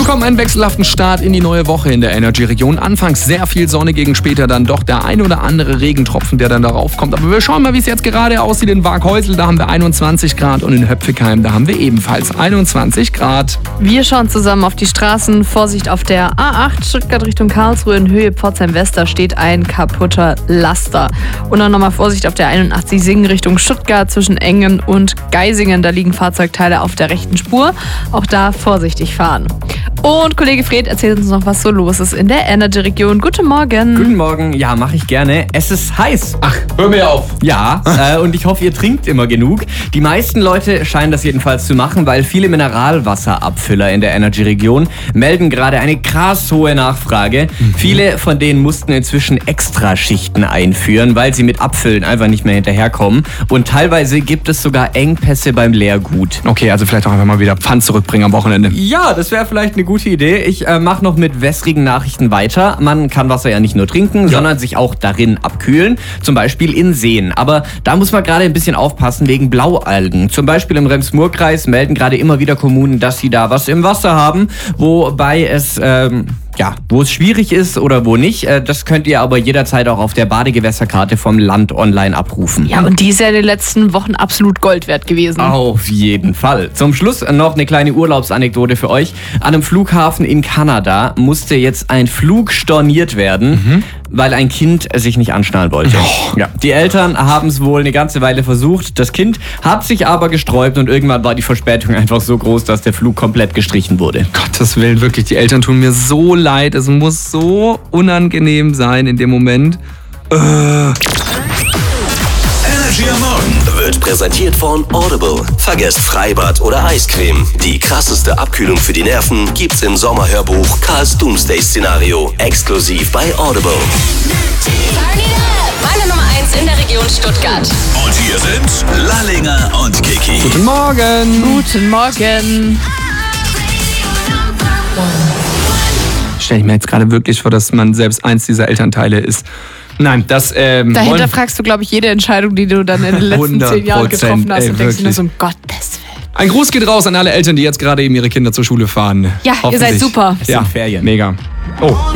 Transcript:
bekommen einen wechselhaften Start in die neue Woche in der Energy-Region. Anfangs sehr viel Sonne, gegen später dann doch der ein oder andere Regentropfen, der dann darauf kommt. Aber wir schauen mal, wie es jetzt gerade aussieht. In Waaghäusel, da haben wir 21 Grad und in Höpfigheim, da haben wir ebenfalls 21 Grad. Wir schauen zusammen auf die Straßen. Vorsicht auf der A8 Stuttgart Richtung Karlsruhe in Höhe Pforzheim-West. Da steht ein kaputter Laster. Und dann nochmal Vorsicht auf der 81 Singen Richtung Stuttgart zwischen Engen und Geisingen. Da liegen Fahrzeugteile auf der rechten Spur. Auch da vorsichtig fahren. Und Kollege Fred erzählt uns noch, was so los ist in der Energy-Region. Guten Morgen. Guten Morgen. Ja, mache ich gerne. Es ist heiß. Ach, hör mir auf. Ja, und ich hoffe, ihr trinkt immer genug. Die meisten Leute scheinen das jedenfalls zu machen, weil viele Mineralwasserabfüller in der Energy-Region melden gerade eine krass hohe Nachfrage. Viele von denen mussten inzwischen Extraschichten einführen, weil sie mit Abfüllen einfach nicht mehr hinterherkommen. Und teilweise gibt es sogar Engpässe beim Leergut. Okay, also vielleicht auch einfach mal wieder Pfand zurückbringen am Wochenende. Ja, das wäre vielleicht eine gute Idee. Ich mache noch mit wässrigen Nachrichten weiter. Man kann Wasser ja nicht nur trinken, sondern sich auch darin abkühlen. Zum Beispiel in Seen. Aber da muss man gerade ein bisschen aufpassen wegen Blaualgen. Zum Beispiel im Rems-Murr-Kreis melden gerade immer wieder Kommunen, dass sie da was im Wasser haben. Wobei es... wo es schwierig ist oder wo nicht, das könnt ihr aber jederzeit auch auf der Badegewässerkarte vom Land online abrufen. Ja, und die ist ja in den letzten Wochen absolut Gold wert gewesen. Auf jeden Fall. Zum Schluss noch eine kleine Urlaubsanekdote für euch. An einem Flughafen in Kanada musste jetzt ein Flug storniert werden, weil ein Kind sich nicht anschnallen wollte. Ja. Die Eltern haben es wohl eine ganze Weile versucht. Das Kind hat sich aber gesträubt und irgendwann war die Verspätung einfach so groß, dass der Flug komplett gestrichen wurde. Gottes Willen, wirklich, die Eltern tun mir so leid. Es muss so unangenehm sein in dem Moment. Energy am Morgen wird präsentiert von Audible. Vergesst Freibad oder Eiscreme. Die krasseste Abkühlung für die Nerven gibt's im Sommerhörbuch Karls Doomsday-Szenario. Exklusiv bei Audible. Meine Nummer 1 in der Region Stuttgart. Und hier sind Lallinger und Kiki. Guten Morgen. Guten Morgen. Stelle ich mir jetzt gerade wirklich vor, dass man selbst eins dieser Elternteile ist. Nein, das Dahinter fragst du, glaube ich, jede Entscheidung, die du dann in den letzten 10 Jahren getroffen hast. Und denkst dir nur so, um Gottes Willen. Ein Gruß geht raus an alle Eltern, die jetzt gerade eben ihre Kinder zur Schule fahren. Ja, ihr seid super. Ja, Ferien. Mega. Oh.